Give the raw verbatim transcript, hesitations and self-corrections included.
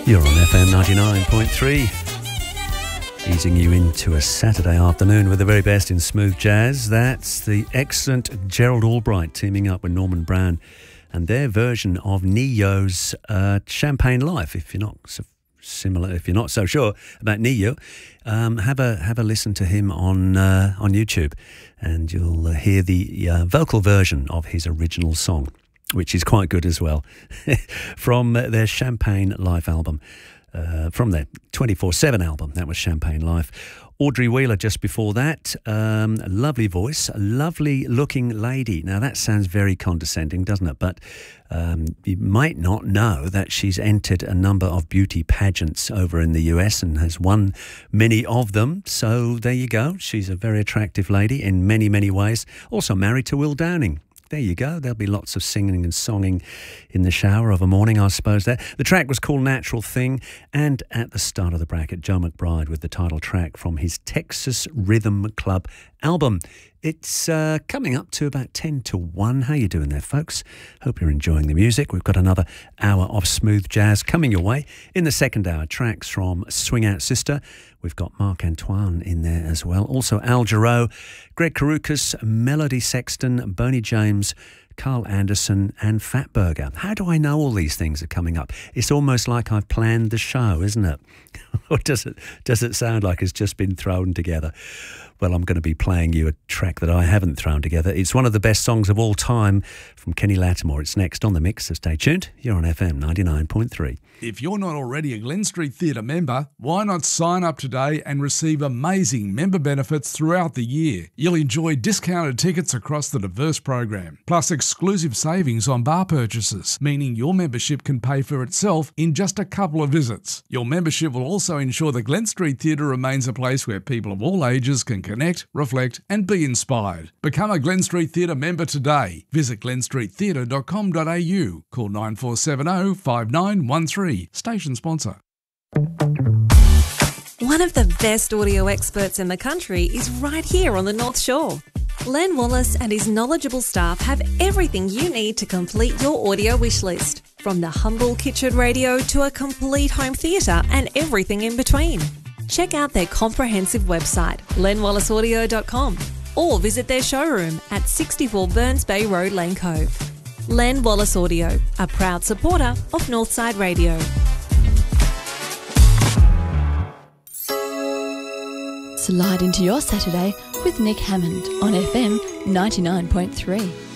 You're on F M ninety-nine point three, easing you into a Saturday afternoon with the very best in smooth jazz. That's the excellent Gerald Albright teaming up with Norman Brown and their version of Ne-Yo's uh, Champagne Life. If you're not so similar, if you're not so sure about Ne-Yo, um, have a have a listen to him on uh, on YouTube, and you'll uh, hear the uh, vocal version of his original song, which is quite good as well, from their Champagne Life album, uh, from their twenty-four seven album. That was Champagne Life. Audrey Wheeler just before that, um, a lovely voice, a lovely looking lady. Now that sounds very condescending, doesn't it? But um, you might not know that she's entered a number of beauty pageants over in the U S and has won many of them. So there you go. She's a very attractive lady in many, many ways. Also married to Will Downing. There you go. There'll be lots of singing and songing in the shower of a morning, I suppose. There. The track was called Natural Thing, and at the start of the bracket, Joe McBride with the title track from his Texas Rhythm Club album. It's uh, coming up to about ten to one. How you doing there, folks? Hope you're enjoying the music. We've got another hour of smooth jazz coming your way. In the second hour, tracks from Swing Out Sister. We've got Marc Antoine in there as well. Also Al Jarreau, Greg Karukas, Melody Sexton, Boney James, Carl Anderson and Fatburger. How do I know all these things are coming up? It's almost like I've planned the show, isn't it? Or does it, does it sound like it's just been thrown together? Well, I'm going to be playing you a track that I haven't thrown together. It's one of the best songs of all time from Kenny Lattimore. It's next on The Mix, so stay tuned. You're on F M ninety-nine point three. If you're not already a Glen Street Theatre member, why not sign up today and receive amazing member benefits throughout the year? You'll enjoy discounted tickets across the diverse program, plus exclusive savings on bar purchases, meaning your membership can pay for itself in just a couple of visits. Your membership will also ensure the Glen Street Theatre remains a place where people of all ages can connect, reflect and be inspired. Become a Glen Street Theatre member today. Visit glen street theatre dot com dot a u. Call nine four seven zero, five nine one three. Station sponsor. One of the best audio experts in the country is right here on the North Shore. Len Wallace and his knowledgeable staff have everything you need to complete your audio wish list, from the humble kitchen radio to a complete home theatre and everything in between. Check out their comprehensive website, len wallace audio dot com, or visit their showroom at sixty-four Burns Bay Road, Lane Cove. Len Wallace Audio, a proud supporter of Northside Radio. Slide into your Saturday with Nick Hammond on F M ninety-nine point three.